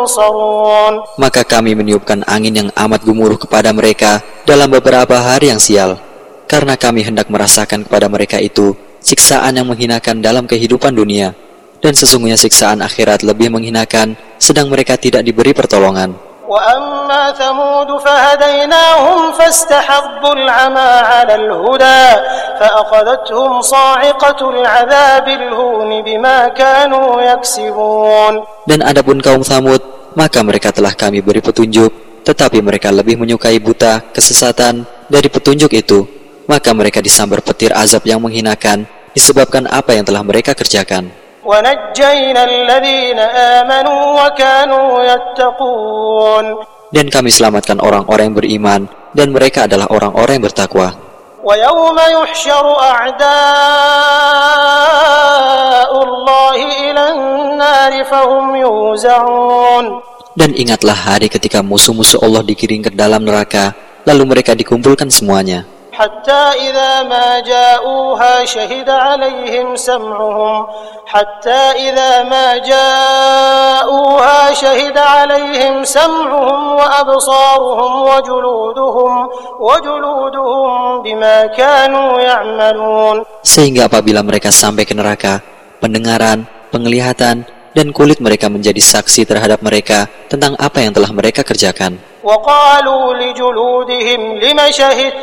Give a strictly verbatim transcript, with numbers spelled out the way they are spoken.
ينصرون. Maka kami meniupkan angin yang amat gemuruh kepada mereka dalam beberapa hari yang sial, karena kami hendak merasakan kepada mereka itu siksaan yang menghinakan dalam kehidupan dunia, dan sesungguhnya siksaan akhirat lebih menghinakan, sedang mereka tidak diberi pertolongan. وأما ثمود فهديناهم فاستحبوا العمى على الهدى فأخذتهم صاعقة العذاب الهون بما كانوا يكسبون. Dan adapun kaum Tsamud, maka mereka telah kami beri petunjuk, tetapi mereka lebih menyukai buta, kesesatan dari petunjuk itu, maka mereka disambar petir azab yang menghinakan disebabkan apa yang telah mereka kerjakan. وَنَجَّيْنَا الَّذِينَ آمَنُوا وَكَانُوا يَتَّقُونَ. Dan kami selamatkan orang-orang yang beriman, dan mereka adalah orang-orang yang bertakwa. وَيَوْمَ يُحْشَرُ أَعْدَاءُ اللَّهِ إِلَى النَّارِ فَهُمْ يُوزَعُونَ. Dan ingatlah hari ketika musuh-musuh Allah digiring ke dalam neraka, lalu mereka dikumpulkan semuanya. حتى إذا ما جاءوها شهد عليهم سمعهم حتى إذا ما جاءوها شهد عليهم سمعهم وأبصارهم وجلودهم وجلودهم بما كانوا يعملون. Sehingga apabila mereka sampai ke neraka, pendengaran, penglihatan, dan kulit mereka menjadi saksi terhadap mereka tentang apa yang telah mereka kerjakan. وقالوا لجلودهم لم شهدتم